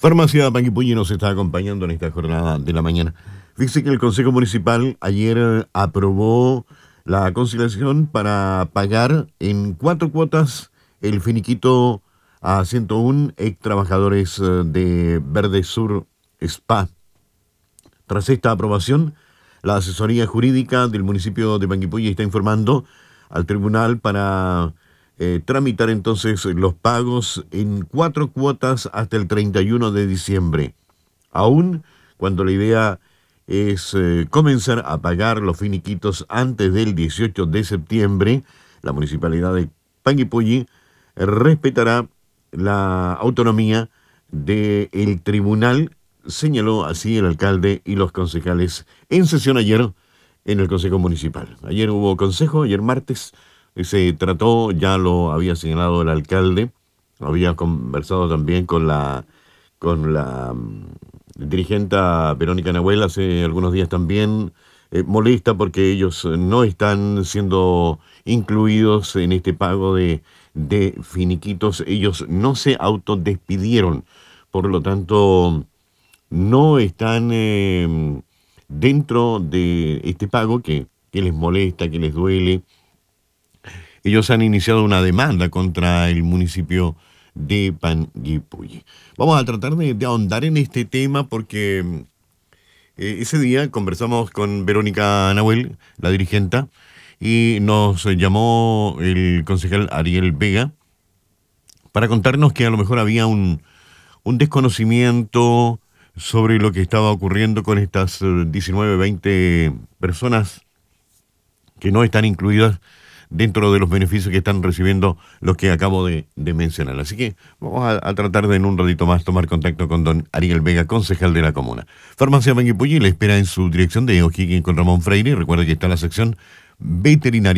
Farmacia Panguipulli nos está acompañando en esta jornada de la mañana. Dice que el Consejo Municipal ayer aprobó la conciliación para pagar en 4 cuotas el finiquito a 101 ex trabajadores de Verde Sur Spa. Tras esta aprobación, la asesoría jurídica del municipio de Panguipulli está informando al tribunal para tramitar entonces los pagos en 4 cuotas hasta el 31 de diciembre. Aún cuando la idea es comenzar a pagar los finiquitos antes del 18 de septiembre, la municipalidad de Panguipulli respetará la autonomía del tribunal, señaló así el alcalde y los concejales en sesión ayer en el Consejo Municipal. Ayer hubo consejo, ayer martes, se trató, ya lo había señalado el alcalde, había conversado también con la dirigente Verónica Nahuel hace algunos días también, molesta porque ellos no están siendo incluidos en este pago de finiquitos, ellos no se autodespidieron, por lo tanto no están dentro de este pago que les molesta, que les duele. Ellos han iniciado una demanda contra el municipio de Panguipulli. Vamos a tratar de ahondar en este tema porque ese día conversamos con Verónica Nahuel, la dirigenta, y nos llamó el concejal Ariel Vega para contarnos que a lo mejor había un desconocimiento sobre lo que estaba ocurriendo con estas 19, 20 personas que no están incluidas dentro de los beneficios que están recibiendo los que acabo de mencionar. Así que vamos a tratar de en un ratito más tomar contacto con don Ariel Vega, concejal de la comuna. Farmacia Panguipulli le espera en su dirección de O'Higgins con Ramón Freire. Recuerde que está la sección veterinaria